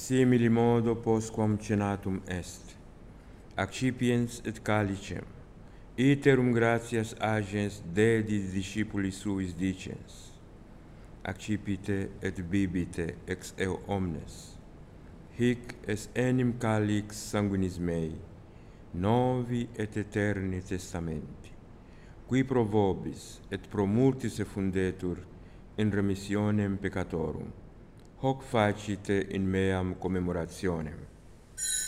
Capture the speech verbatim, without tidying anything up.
simili modo postquam cenatum est, accipiens et calicem, iterum gratias agens dedis discipulis suis dicens, accipite et bibite ex eo omnes, hic es enim calix sanguinis mei, novi et eterni testamenti, qui pro vobis et pro multis effundetur in remissionem peccatorum, hoc facite in meam commemorationem.